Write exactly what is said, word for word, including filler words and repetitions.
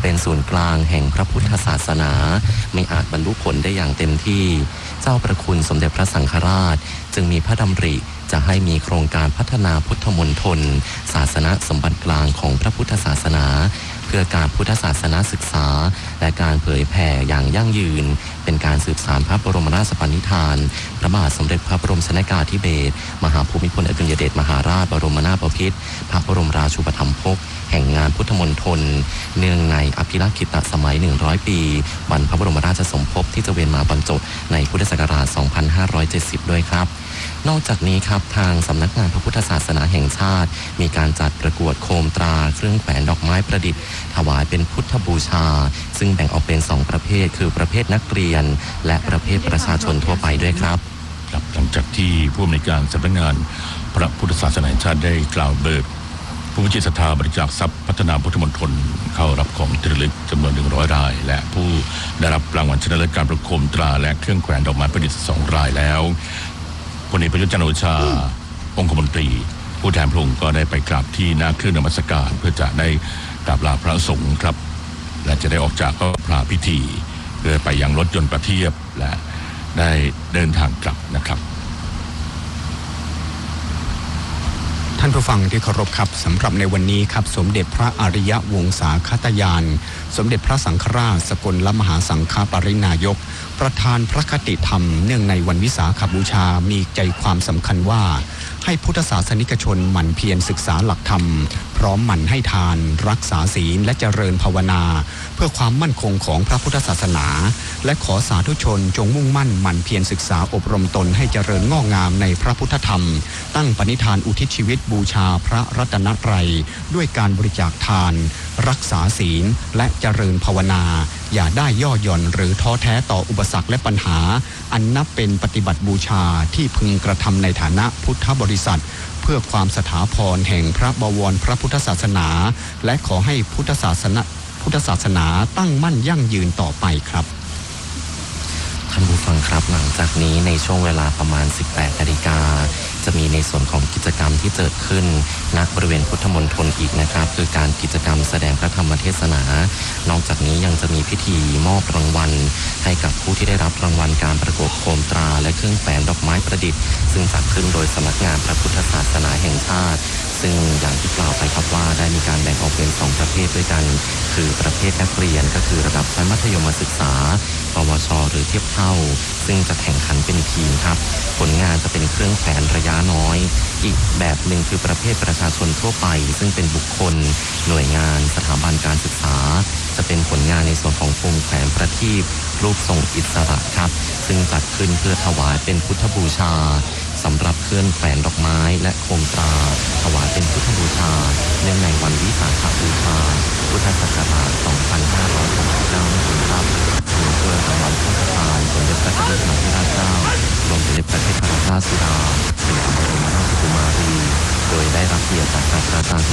เป็นศูนย์กลางแห่งพระพุทธศาสนาไม่อาจบรรลุผลได้อย่างเต็มที่เจ้าประคุณสมเด็จพระสังฆราชจึงมีพระดำริจะให้มีโครงการพัฒนาพุทธมณฑลศาสนสมบัติกลางของพระพุทธศาสนาเพื่อการพุทธศาสนาศึกษาและการเผยแผ่อย่างยั่งยืนเป็นการสืบสานพระบรมราชปณิธานพระบาทสมเด็จพระบรมชนกาธิเบศรมหาภูมิพลอดุลยเดชมหาราชบรมนาถบพิตรพระบรมราชูปถัมภกแห่งงานพุทธมณฑลเนื่องในอภิรักขิตสมัยหนึ่งร้อยปีวันพระบรมราชสมภพที่จะเวียนมาบรรจบในพุทธศักราชสองพันห้าร้อยเจ็ดสิบด้วยครับนอกจากนี้ครับทางสำนักงานพระพุทธศาสนาแห่งชาติมีการจัดประกวดโคมตราเครื่องแขวนดอกไม้ประดิษฐ์ถวายเป็นพุทธบูชาซึ่งแบ่งออกเป็นสองประเภทคือประเภทนักเรียนและประเภทประชาชนทั่วไปด้วยครับครับหลังจากที่ผู้อำนวยการสำนักงานพระพุทธศาสนาแห่งชาติได้กล่าวเบิกผู้มีจิตศรัทธาบริจาคทรัพย์พัฒนาพุทธมณฑลเข้ารับของที่ระลึกจำนวนหนึ่งร้อยรายและผู้ได้รับรางวัลชนะเลิศการประโคมตราและเครื่องแขวนดอกไม้ประดิษฐ์สองรายแล้วพลเอกประยุทธ์จันทร์โอชาองคมนตรีผู้แทนพระองค์ก็ได้ไปกราบที่หน้าเครื่องนมัสการเพื่อจะได้กราบลาพระสงฆ์ครับและจะได้ออกจากพระพราพิธีเพื่อไปยังรถยนต์ประเทียบและได้เดินทางกลับนะครับท่านผู้ฟังที่เคารพครับสำหรับในวันนี้ครับสมเด็จพระอริยวงศาคตยานสมเด็จพระสังฆราชสกลมหาสังฆปรินายกประธานพระคติธรรมเนื่องในวันวิสาขบูชามีใจความสำคัญว่าให้พุทธศาสนิกชนหมั่นเพียรศึกษาหลักธรรมพร้อมหมั่นให้ทานรักษาศีลและเจริญภาวนาเพื่อความมั่นคงของพระพุทธศาสนาและขอสาธุชนจงมุ่งมั่นหมั่นเพียรศึกษาอบรมตนให้เจริญงอกงามในพระพุทธธรรมตั้งปณิธานอุทิศชีวิตบูชาพระรัตนตรัยด้วยการบริจาคทานรักษาศีลและเจริญภาวนาอย่าได้ย่อหย่อนหรือท้อแท้ต่ออุปสรรคและปัญหาอันนับเป็นปฏิบัติบูชาที่พึงกระทำในฐานะพุทธบริษัทเพื่อความสถาพรแห่งพระบวรพระพุทธศาสนาและขอให้พุทธศาสนาพุทธศาสนาตั้งมั่นยั่งยืนต่อไปครับท่านผู้ฟังครับหลังจากนี้ในช่วงเวลาประมาณ สิบแปดนาฬิกาจะมีในส่วนของกิจกรรมที่เกิดขึ้นณบริเวณพุทธมณฑลอีกนะครับคือการกิจกรรมแสดงพระธรรมเทศนานอกจากนี้ยังจะมีพิธีมอบรางวัลให้กับผู้ที่ได้รับรางวัลการประกวดโคมตราและเครื่องแขวนดอกไม้ประดิษฐ์ซึ่งจัดขึ้นโดยสำนักงานพระพุทธศาสนาแห่งชาติซึ่งอย่างที่กล่าวไปครับว่าได้มีการแบ่งออกเป็นสองประเภทด้วยกันคือประเภทนักเรียนก็คือระดับชั้นมัธยมศึกษาปวชหรือเทียบเท่าซึ่งจะแข่งขันเป็นทีมครับผลงานจะเป็นเครื่องแขวนระยะน้อยอีกแบบหนึ่งคือประเภทประชาชนทั่วไปซึ่งเป็นบุคคลหน่วยงานสถาบันการศึกษาจะเป็นผลงานในส่วนของโคมแขวนประทีปรูปทรงอิสระครับซึ่งจัดขึ้นเพื่อถวายเป็นพุทธบูชาสำหรับเครื่องแขวนดอกไม้และโคมตราถวายเป็นพุทธบูชาเนื่องในวันวิสาขบูชาพุทธศักราชสองพันห้าร้อยหกสิบเก้านั่นเองครับมีเพื่อรางวัลพระราชทานสมเด็จพระเจ้าอยู่หัวราชเจ้ากรมสมเด็จพระเทพรัตนราชสุดาสยามบรมราชกุมารีโดยได้รับเกียรติจากศาสตราจารย์